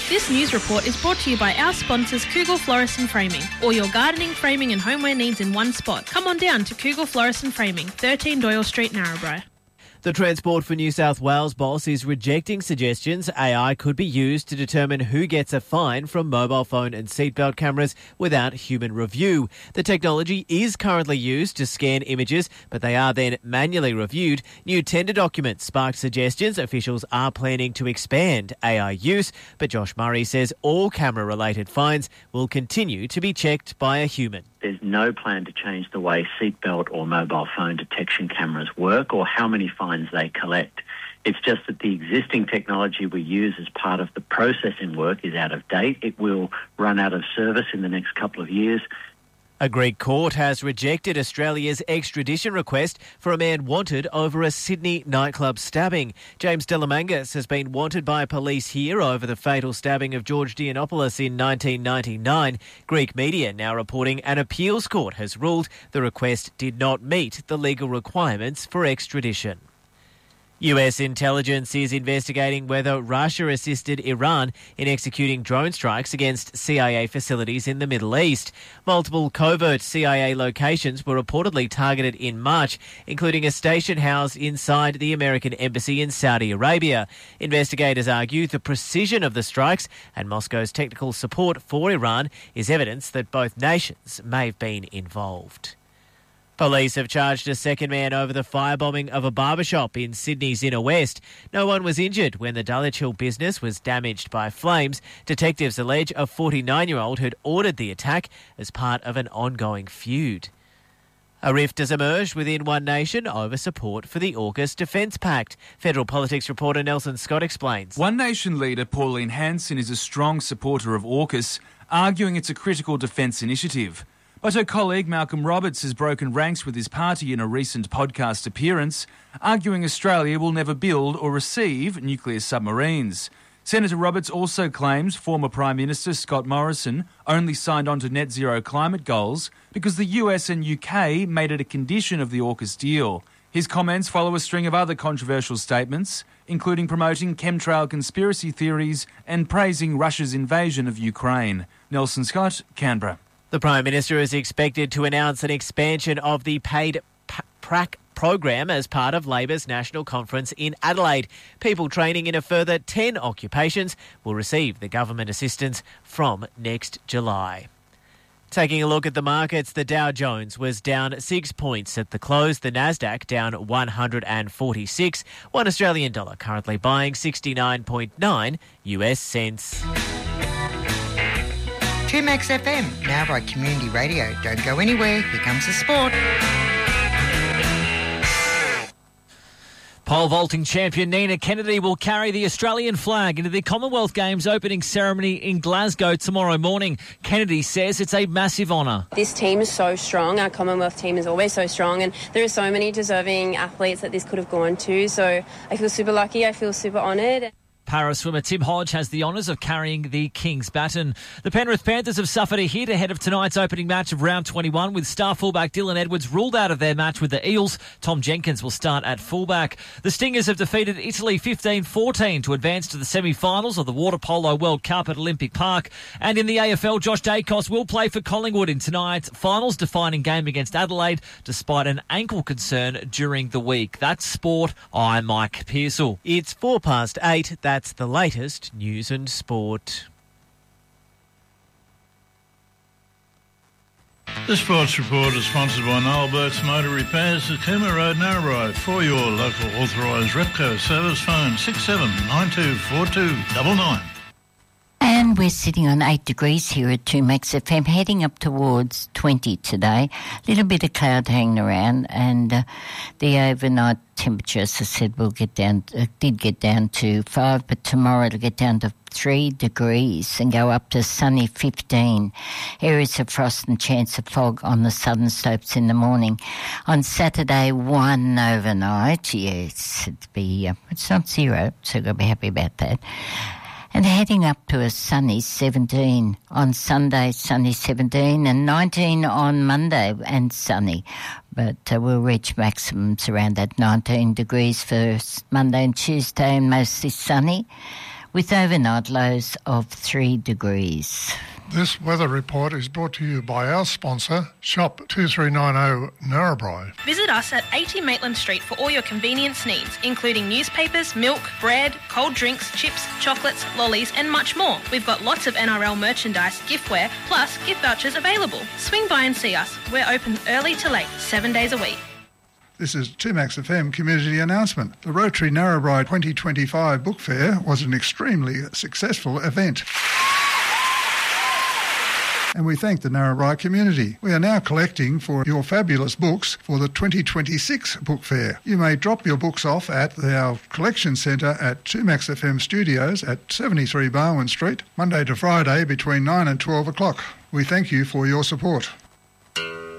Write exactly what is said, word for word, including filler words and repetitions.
This news report is brought to you by our sponsors Kugel Florist and Framing. All your gardening, framing and homeware needs in one spot. Come on down to Kugel Florist and Framing, thirteen Doyle Street, Narrabri. The Transport for New South Wales boss is rejecting suggestions A I could be used to determine who gets a fine from mobile phone and seatbelt cameras without human review. The technology is currently used to scan images, but they are then manually reviewed. New tender documents sparked suggestions officials are planning to expand A I use, but Josh Murray says all camera-related fines will continue to be checked by a human. There's no plan to change the way seatbelt or mobile phone detection cameras work or how many fines they collect. It's just that the existing technology we use as part of the processing work is out of date. It will run out of service in the next couple of years. A Greek court has rejected Australia's extradition request for a man wanted over a Sydney nightclub stabbing. James Delamangas has been wanted by police here over the fatal stabbing of George Giannopoulos in nineteen ninety-nine. Greek media now reporting an appeals court has ruled the request did not meet the legal requirements for extradition. U S intelligence is investigating whether Russia assisted Iran in executing drone strikes against C I A facilities in the Middle East. Multiple covert C I A locations were reportedly targeted in March, including a station housed inside the American embassy in Saudi Arabia. Investigators argue the precision of the strikes and Moscow's technical support for Iran is evidence that both nations may have been involved. Police have charged a second man over the firebombing of a barbershop in Sydney's inner west. No one was injured when the Dulwich Hill business was damaged by flames. Detectives allege a forty-nine-year-old had ordered the attack as part of an ongoing feud. A rift has emerged within One Nation over support for the AUKUS Defence Pact. Federal politics reporter Nelson Scott explains. One Nation leader Pauline Hanson is a strong supporter of AUKUS, arguing it's a critical defence initiative. But her colleague Malcolm Roberts has broken ranks with his party in a recent podcast appearance, arguing Australia will never build or receive nuclear submarines. Senator Roberts also claims former Prime Minister Scott Morrison only signed on to net zero climate goals because the U S and U K made it a condition of the AUKUS deal. His comments follow a string of other controversial statements, including promoting chemtrail conspiracy theories and praising Russia's invasion of Ukraine. Nelson Scott, Canberra. The Prime Minister is expected to announce an expansion of the paid P A C program as part of Labor's National Conference in Adelaide. People training in a further ten occupations will receive the government assistance from next July. Taking a look at the markets, the Dow Jones was down six points at the close. The Nasdaq down one hundred forty-six. One Australian dollar currently buying sixty-nine point nine U S cents. two Max F M, now by Community Radio. Don't go anywhere, here comes the sport. Pole vaulting champion Nina Kennedy will carry the Australian flag into the Commonwealth Games opening ceremony in Glasgow tomorrow morning. Kennedy says it's a massive honour. This team is so strong. Our Commonwealth team is always so strong, and there are so many deserving athletes that this could have gone to. So I feel super lucky. I feel super honoured. Para swimmer Tim Hodge has the honours of carrying the King's baton. The Penrith Panthers have suffered a hit ahead of tonight's opening match of round twenty-one, with star fullback Dylan Edwards ruled out of their match with the Eels. Tom Jenkins will start at fullback. The Stingers have defeated Italy fifteen fourteen to advance to the semi-finals of the Water Polo World Cup at Olympic Park. And in the A F L, Josh Dacos will play for Collingwood in tonight's finals-defining game against Adelaide, despite an ankle concern during the week. That's sport. I'm Mike Pearsall. It's four past eight. That's the latest news and sport. The Sports Report is sponsored by Noel Burt's Motor Repairs at Cooma Road, Narrabri. For your local authorised Repco service, phone six seven nine two four two nine nine. And we're sitting on eight degrees here at two Max F M, heading up towards twenty today. A little bit of cloud hanging around, and uh, the overnight temperature, as I said, will get down, uh, did get down to five, but tomorrow it'll get down to three degrees and go up to sunny fifteen. Areas of frost and chance of fog on the southern slopes in the morning. On Saturday, one overnight. Yes, it'd be, uh, it's not zero, so you've got to be happy about that. And heading up to a sunny seventeen on Sunday, sunny seventeen, and nineteen on Monday and sunny. But uh, we'll reach maximums around that nineteen degrees for Monday and Tuesday, and mostly sunny. with overnight lows of three degrees. This weather report is brought to you by our sponsor, Shop two three nine zero Narrabri. Visit us at eighty Maitland Street for all your convenience needs, including newspapers, milk, bread, cold drinks, chips, chocolates, lollies and much more. We've got lots of N R L merchandise, giftware, plus gift vouchers available. Swing by and see us. We're open early to late, seven days a week. This is two Max F M community announcement. The Rotary Narrabri twenty twenty-five Book Fair was an extremely successful event. And we thank the Narrabri community. We are now collecting for your fabulous books for the twenty twenty-six Book Fair. You may drop your books off at our collection centre at two Max F M Studios at seventy-three Barwon Street, Monday to Friday between nine and twelve o'clock. We thank you for your support.